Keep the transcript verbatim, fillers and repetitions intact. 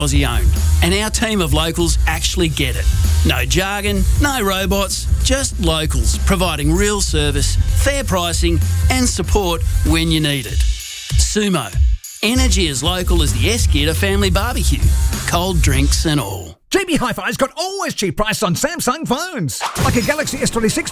Aussie owned, and our team of locals actually get it. No jargon, no robots, just locals providing real service, fair pricing and support when you need it. Sumo. Energy as local as the Esketer family barbecue. Cold drinks and all. G B Hi-Fi's got always cheap prices on Samsung phones. Like a Galaxy S twenty-six